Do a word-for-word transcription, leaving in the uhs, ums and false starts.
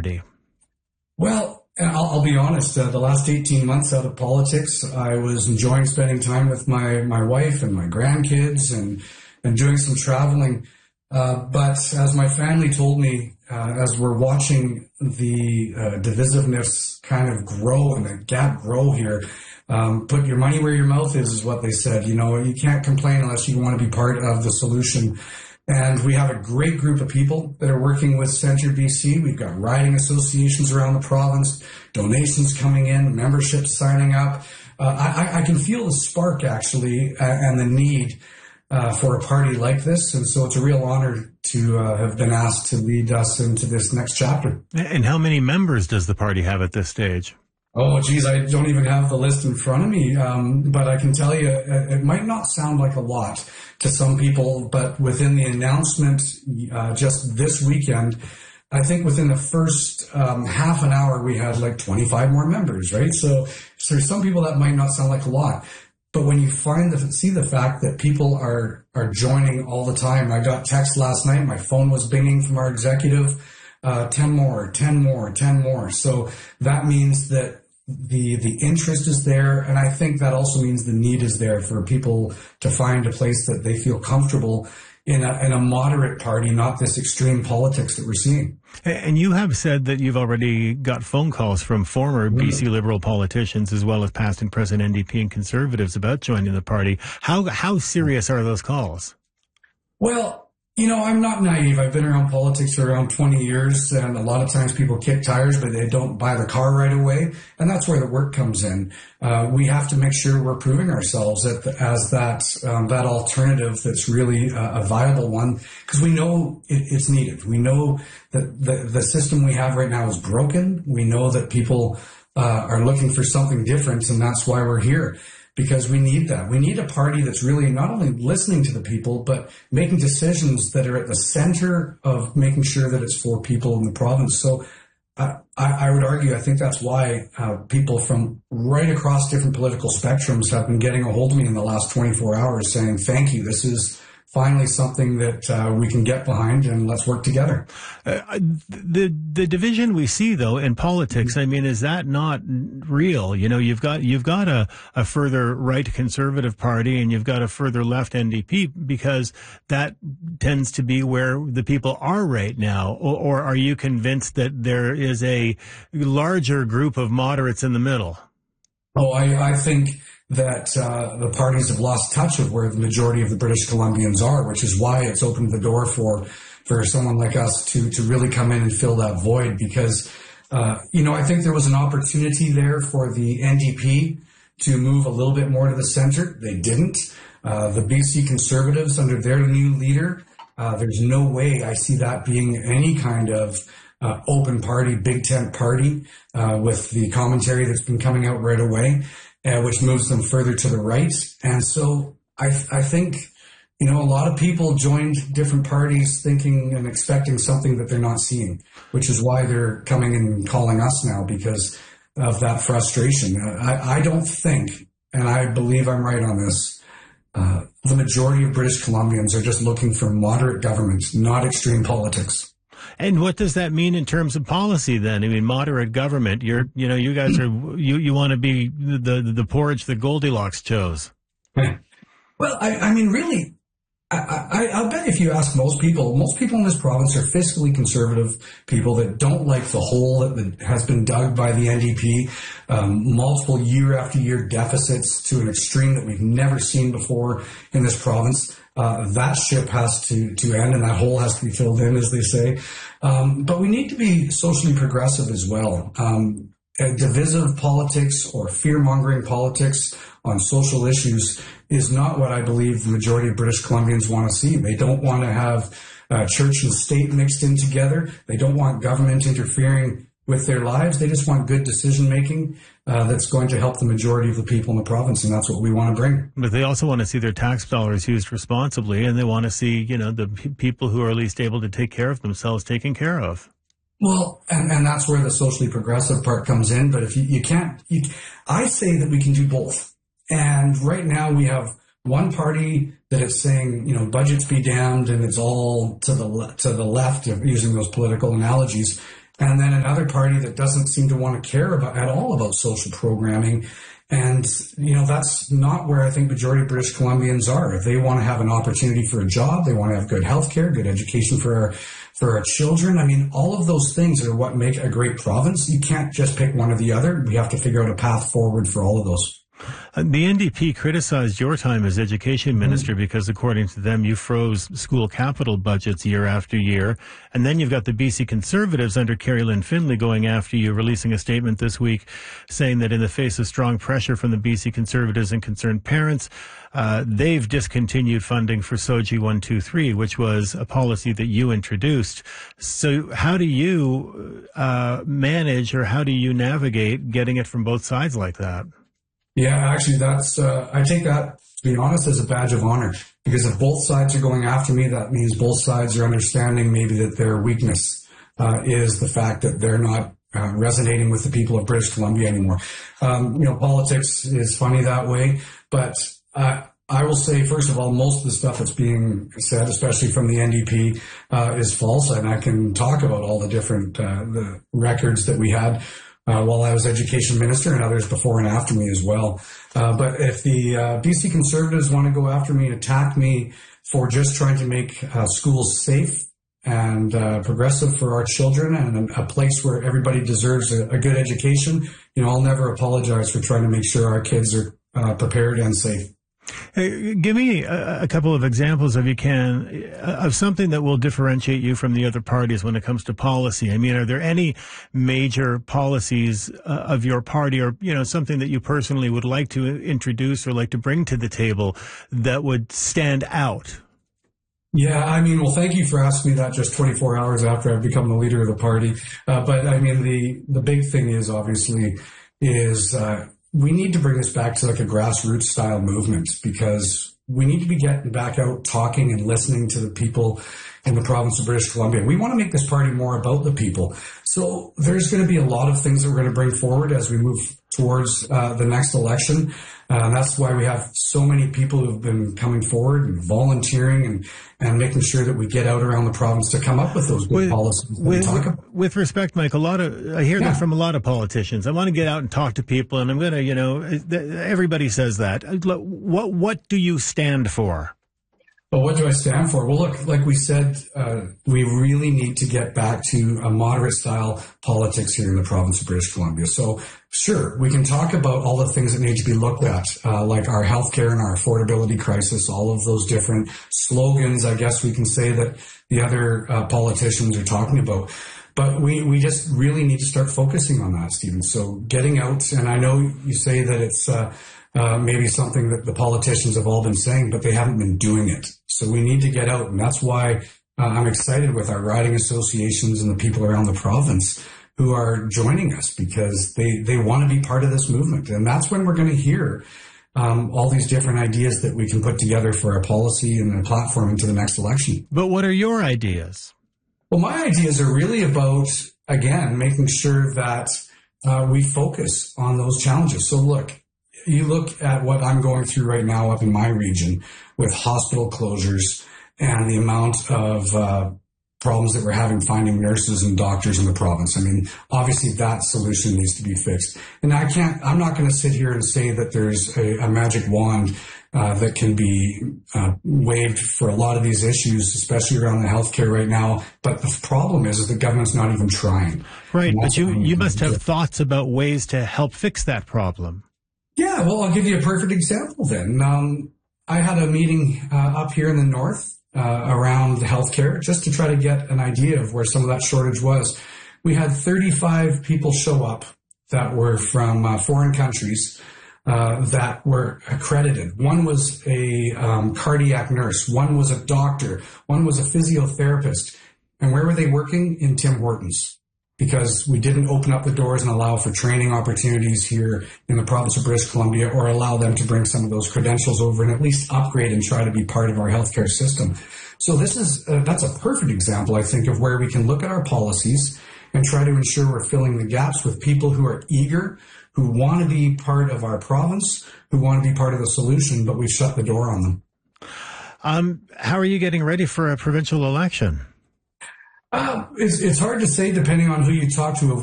party? Well, I'll, I'll be honest. Uh, the last eighteen months out of politics, I was enjoying spending time with my, my wife and my grandkids and, and doing some traveling. Uh, but as my family told me, uh, as we're watching the uh, divisiveness kind of grow and the gap grow here, um, put your money where your mouth is, is what they said. You know, you can't complain unless you want to be part of the solution. And we have a great group of people that are working with Centre B C. We've got riding associations around the province, donations coming in, memberships signing up. Uh, I, I can feel the spark, actually, uh, and the need uh, for a party like this. And so it's a real honor to uh, have been asked to lead us into this next chapter. And how many members does the party have at this stage? Oh, geez, I don't even have the list in front of me, um, but I can tell you it, it might not sound like a lot to some people, but within the announcement uh, just this weekend, I think within the first um, half an hour, we had like twenty-five more members, right? So, so there's some people that might not sound like a lot, but when you find the, see the fact that people are, are joining all the time. I got text last night, my phone was binging from our executive, uh, ten more, ten more, ten more. So that means that the the interest is there, and I think that also means the need is there for people to find a place that they feel comfortable in a, in a moderate party, not this extreme politics that we're seeing. And you have said that you've already got phone calls from former mm-hmm. B C Liberal politicians as well as past and present N D P and Conservatives about joining the party. How how serious are those calls? Well, you know, I'm not naive. I've been around politics for around twenty years, and a lot of times people kick tires, but they don't buy the car right away. And that's where the work comes in. Uh, we have to make sure we're proving ourselves at the, as that um, that alternative that's really uh, a viable one, because we know it, it's needed. We know that the, the system we have right now is broken. We know that people uh, are looking for something different, and that's why we're here. Because we need that. We need a party that's really not only listening to the people, but making decisions that are at the center of making sure that it's for people in the province. So uh, I, I would argue, I think that's why uh, people from right across different political spectrums have been getting a hold of me in the last twenty-four hours saying, thank you, this is finally something that uh, we can get behind, and let's work together. Uh, the the division we see, though, in politics, I mean, is that not real? You know, you've got you've got a, a further right conservative party, and you've got a further left N D P, because that tends to be where the people are right now. Or, or are you convinced that there is a larger group of moderates in the middle? Oh, I, I think that uh, the parties have lost touch of where the majority of the British Columbians are, which is why it's opened the door for for someone like us to to really come in and fill that void. Because, uh, you know, I think there was an opportunity there for the N D P to move a little bit more to the center. They didn't. Uh, the B C Conservatives, under their new leader, uh, there's no way I see that being any kind of uh, open party, big tent party, uh, with the commentary that's been coming out right away. Uh, which moves them further to the right. And so I, I think, you know, a lot of people joined different parties thinking and expecting something that they're not seeing, which is why they're coming and calling us now, because of that frustration. I, I don't think, and I believe I'm right on this, uh, the majority of British Columbians are just looking for moderate government, not extreme politics. And what does that mean in terms of policy then? I mean, moderate government, you're, you know, you guys are, you, you want to be the, the, the porridge that Goldilocks chose. Well, I, I mean, really, I, I, I'll bet if you ask most people, most people in this province are fiscally conservative people that don't like the hole that has been dug by the N D P, um, multiple year after year deficits to an extreme that we've never seen before in this province. Uh, that ship has to, to end, and that hole has to be filled in, as they say. Um, but we need to be socially progressive as well. Um, divisive politics or fear-mongering politics on social issues is not what I believe the majority of British Columbians want to see. They don't want to have uh, church and state mixed in together. They don't want government interfering with their lives. They just want good decision-making uh, that's going to help the majority of the people in the province, and that's what we want to bring. But they also want to see their tax dollars used responsibly, and they want to see, you know, the p- people who are at least able to take care of themselves taken care of. Well, and, and that's where the socially progressive part comes in, but if you, you can't, you, I say that we can do both. And right now we have one party that is saying, you know, budgets be damned, and it's all to the le- to the left, of using those political analogies. and then another party that doesn't seem to want to care about at all about social programming. And, you know, that's not where I think majority of British Columbians are. If they want to have an opportunity for a job, they want to have good health care, good education for our, for our children. I mean, all of those things are what make a great province. You can't just pick one or the other. We have to figure out a path forward for all of those. Uh, the N D P criticized your time as education minister mm-hmm. because, according to them, you froze school capital budgets year after year. And then you've got the B C Conservatives under Kerry Lynn Findlay going after you, releasing a statement this week saying that in the face of strong pressure from the B C Conservatives and concerned parents, uh, they've discontinued funding for S O G I one two three, which was a policy that you introduced. So how do you uh, manage, or how do you navigate getting it from both sides like that? Yeah, actually, that's, uh, I take that, to be honest, as a badge of honor, because if both sides are going after me, that means both sides are understanding maybe that their weakness uh, is the fact that they're not uh, resonating with the people of British Columbia anymore. Um, you know, politics is funny that way, but uh, I will say, first of all, most of the stuff that's being said, especially from the N D P, uh, is false, and I can talk about all the different uh, the records that we had Uh, while I was education minister, and others before and after me as well. Uh, but if the uh, B C Conservatives want to go after me and attack me for just trying to make uh, schools safe and uh, progressive for our children and a, a place where everybody deserves a, a good education, you know, I'll never apologize for trying to make sure our kids are uh, prepared and safe. Hey, give me a, a couple of examples, if you can, of something that will differentiate you from the other parties when it comes to policy. I mean, are there any major policies uh, of your party, or, you know, something that you personally would like to introduce or like to bring to the table that would stand out? Yeah, I mean, well, thank you for asking me that just twenty-four hours after I've become the leader of the party. Uh, but I mean, the, the big thing is obviously is, uh, we need to bring this back to like a grassroots style movement, because we need to be getting back out talking and listening to the people in the province of British Columbia. We want to make this party more about the people. So there's going to be a lot of things that we're going to bring forward as we move towards uh, the next election. Uh, that's why we have so many people who have been coming forward and volunteering and, and making sure that we get out around the province to come up with those good with, policies that with, we talk about. With respect, Mike, a lot of, I hear yeah. that from a lot of politicians. I want to get out and talk to people, and I'm going to, you know, everybody says that. What, what do you stand for? Well, what do I stand for? Well, look, like we said, uh, we really need to get back to a moderate style politics here in the province of British Columbia. So sure, we can talk about all the things that need to be looked at, uh, like our healthcare and our affordability crisis, all of those different slogans, I guess we can say, that the other uh, politicians are talking about. But we, we just really need to start focusing on that, Stephen. So getting out, and I know you say that it's uh, uh, maybe something that the politicians have all been saying, but they haven't been doing it. So we need to get out, and that's why uh, I'm excited with our riding associations and the people around the province who are joining us, because they, they want to be part of this movement. And that's when we're going to hear um, all these different ideas that we can put together for our policy and the platform into the next election. But what are your ideas? Well, my ideas are really about, again, making sure that uh, we focus on those challenges. So look, you look at what I'm going through right now up in my region with hospital closures and the amount of uh, problems that we're having finding nurses and doctors in the province. I mean, obviously that solution needs to be fixed. And I can't, I'm not going to sit here and say that there's a, a magic wand uh, that can be uh, waved for a lot of these issues, especially around the healthcare right now. But the problem is, is the government's not even trying. Right, but you, you must have thoughts about ways to help fix that problem. Yeah, well, I'll give you a perfect example then. Um, I had a meeting uh, up here in the north uh, around healthcare, just to try to get an idea of where some of that shortage was. We had thirty-five people show up that were from uh, foreign countries uh, that were accredited. One was a um, cardiac nurse. One was a doctor. One was a physiotherapist. And where were they working? In Tim Hortons. Because we didn't open up the doors and allow for training opportunities here in the province of British Columbia, or allow them to bring some of those credentials over and at least upgrade and try to be part of our healthcare system. So this is, uh, that's a perfect example, I think, of where we can look at our policies and try to ensure we're filling the gaps with people who are eager, who want to be part of our province, who want to be part of the solution, but we've shut the door on them. Um, how are you getting ready for a provincial election? Uh, it's, it's hard to say depending on who you talk to of